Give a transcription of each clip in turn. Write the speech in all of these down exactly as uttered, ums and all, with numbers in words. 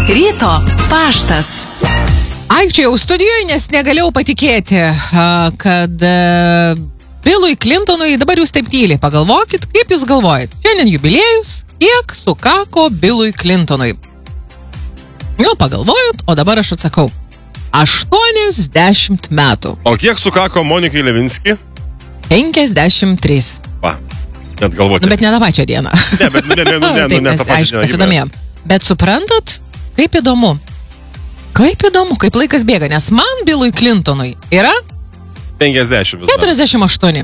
Ryto paštas. Aikčiau studijoje, nes negalėjau patikėti, kad Billui Clintonui, dabar jūs taip tyliai pagalvokit, kaip jūs galvojat. Šiandien jubiliejus, kiek sukako Billui Clintonui? Nu, pagalvojot, o dabar aš atsakau. aštuoniasdešimt metų. O kiek sukako Monikai Levinski? penkiasdešimt trys. Va, net galvoti. Nu, bet ne tą pačią dieną. Ne, bet ne, ne, ne, ne, Taip, ne tą pačią dieną. Pasidomėjom. Bet suprantat, kaip įdomu. Kaip įdomu, kaip laikas bėga, nes man Billui Clintonui yra penkiasdešimt. keturiasdešimt aštuoni.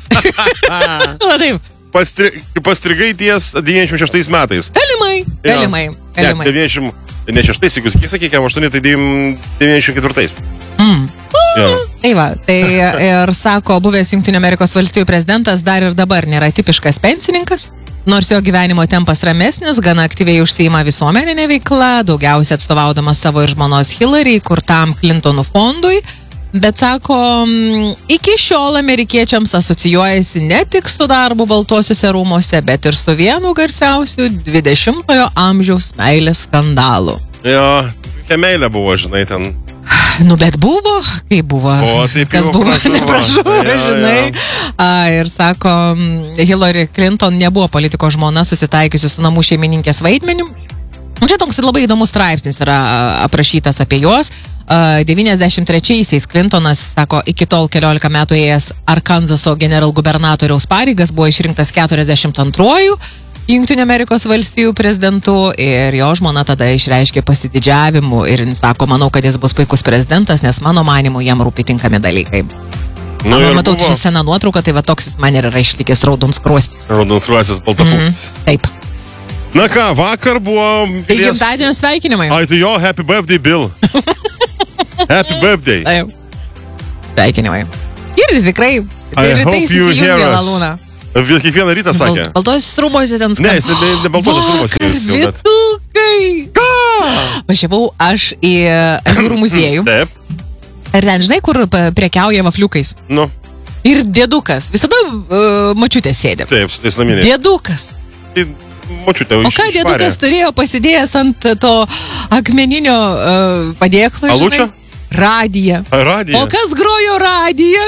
Na taip. Pastri, pastrigai ties devyniasdešimt šeštais metais. Galimai, galimai, galimai. Ne, devyniasdešimt ne šeštais, jeigu kiek sakykime, aštuoni, tai devyniasdešimt ketvirtais. Mm. Ja. Tai va, tai ir sako, buvęs Jungtinių Amerikos valstijų prezidentas dar ir dabar nėra tipiškas pensininkas, nors jo gyvenimo tempas ramesnis, gana aktyviai užsiima visuomeninė veikla, daugiausia atstovaudamas savo ir žmonos Hillary kurtam Clintonų fondui, bet sako, iki šiol amerikiečiams asocijuojasi ne tik su darbu Baltuosiuose rūmuose, bet ir su vienu garsiausių dvidešimtojo amžiaus meilės skandalų. Jo, kokia meilė buvo, žinai, ten. Nu, bet buvo, kaip buvo, o, taip kas buvo, nepražuvo, žinai. A, ir sako, Hillary Clinton nebuvo politikos žmona susitaikiusi su namų šeimininkės vaidmeniu. Čia toks labai įdomus straipsnis yra aprašytas apie juos. devyniasdešimt trečiaisiais Clintonas, sako, iki tol keliolika metų ėjęs Arkanzaso generalgubernatoriaus pareigas, buvo išrinktas keturiasdešimt antruoju Jungtinių Amerikos valstijų prezidentu ir jo žmona tada išreiškė pasididžiavimu ir jis sako, manau, kad jis bus puikus prezidentas, nes mano manimu jam rūpi tinkami dalykai. Nu, Mano, matau, čia sena nuotrauka, tai va toks jis man yra išlikęs raudonskruostis. Raudonskruostis, baltapūkis. Mm, taip. Na ką, vakar buvo... Tai gimtadienio sveikinimai. Ai, tai jo, happy birthday, Bill. Happy birthday. Taip. Sveikinimai. Ir jis tikrai rytais įsijungė lalūną. Kiekvieną rytą sakė. Baltuosius rūmuose ten skamba. Ne, jis ne, ne Baltuosius rūmuose. Vakar vietukai. Ką? Važiavau aš į jūrų muziejų. Taip. Ir ten, žinai, kur prekiauja vafliukais. Nu. Ir dėdukas. Visada uh, močiutė sėdė. Taip, su tais naminiais. Dėdukas. Tai močiutė O ką dėdukas turėjo pasidėjęs ant to akmeninio uh, padėklo? Alučio? Radiją. Radiją. O kas grojo radiją?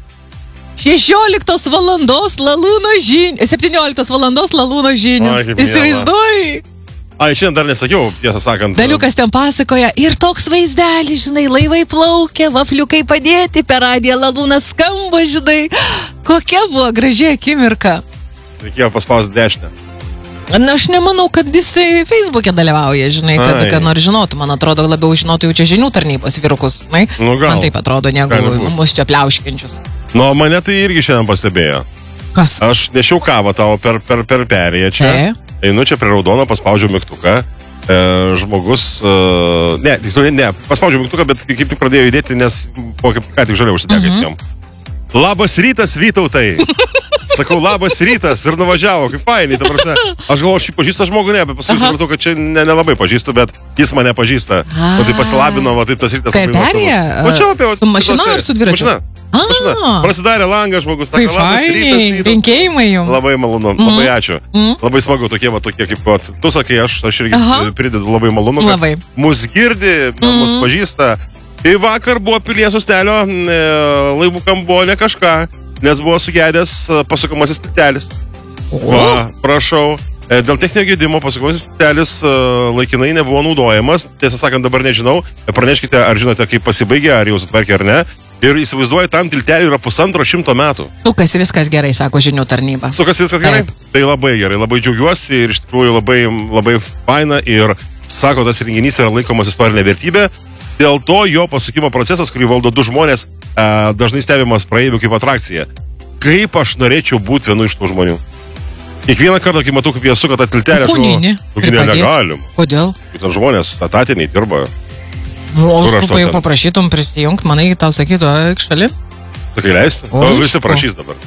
šešioliktos valandos lalūno žinios. septynioliktos valandos lalūno žinios. Įsivaizduoji? Ai, šiandien dar nesakiau, tiesą sakant. Daliukas ten pasakoja ir toks vaizdelis, žinai, laivai plaukia, vafliukai padėti, per radiją lalūnas skamba, žinai. Kokia buvo graži akimirka. Reikėjo paspausti dešinę. Na, aš nemanau, kad jisai Facebook'e dalyvauja, žinai, kad, kad nori žinotų. Man atrodo, labiau žinotų jau čia žinių tarnybos vyrukus, žinai. Nu, gal. Man taip atrodo, negu mus čia pliauškinčius. Nu, mane tai irgi šiandien pastebėjo. Kas? Aš nešiau kavą tavo per, per, per perėją čia. E? Einu čia prie raudono, paspaudžiu mygtuką. E, žmogus... E, ne, tiksliau, ne, paspaudžiu mygtuką, bet kaip tik pradėjo judėti, nes po kaip ką tik žalia užsidegė mm -hmm. jam. Labas rytas, Vytautai! Sakau, labas rytas ir nuvažiavo, kaip fainai, ta prasme. Aš galvoju, aš jį pažįstu žmogų, ne, bet paskui supratau, kad čia nelabai ne pažįstu, bet jis mane pažįsta. O tai pasilabino, va, taip tas rytas. Kaip perėję? Mačiau apie... Su mašina ar su dviračiu? Mašina. Mašina. Prasidarė langą, žmogus. Kaip fainai, linkėjimai jums. Labai malonu, mm. labai ačiū. Mm. Labai smagu tokie, va, tokie kaip, va, tu sakai, aš, aš irgi Aha. pridedu labai malonu, kad labai. Mus girdi, mm. mus pažįsta. Tai vakar buvo Pilies ustelio, laivukam buvo ne kažką. Nes buvo sugedęs pasukomasis tiltelis. Va, prašau. Dėl techninio gedimo pasukomasis tiltelis laikinai nebuvo naudojamas. Tiesą sakant, dabar nežinau. Praneškite, ar žinote, kaip pasibaigė, ar jau sutvarkė ar ne. Ir įsivaizduoju, tam tilteliui yra pusantro šimto metų. Sukasi viskas gerai, sako žinių tarnyba. Sukasi viskas gerai? Taip. Tai labai gerai, labai džiaugiuosi ir iš tikrųjų labai, labai faina. Ir sako, tas renginys yra laikomas istorinė vertybė. Dėl to jo pasukimo procesas, kurį valdo du žmonės, a, dažnai stebimas praeivių kaip atrakcija. Kaip aš norėčiau būti vienu iš tų žmonių. Kiekvieną kartą, kai matau, kaip jie suka tą tiltelę, aš galvoju, kokie negalim. Kodėl? Kai ten žmonės atatiniai dirba. Nu, o aš jau paprašytum prisijungti, manai, tau sakytų, eik šalin? Sakai, leisti? O, visi prašys dabar.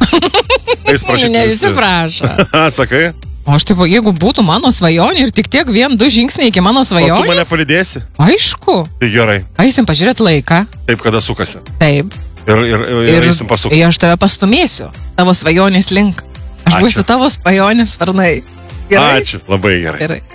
Ne visi prašo. Sakai? O aš taip, jeigu būtų mano svajonė ir tik tiek vien du žingsniai iki mano svajonės. O tu mane palydėsi? Aišku. Tai gerai. Eisim pažiūrėti laiką. Taip, kada sukasi. Taip. Ir, ir, ir, ir eisim pasukti. Ir aš tave pastumėsiu, tavo svajonės link. Aš būsiu tavo svajonės varnai. Gerai? Ačiū, labai gerai. Gerai.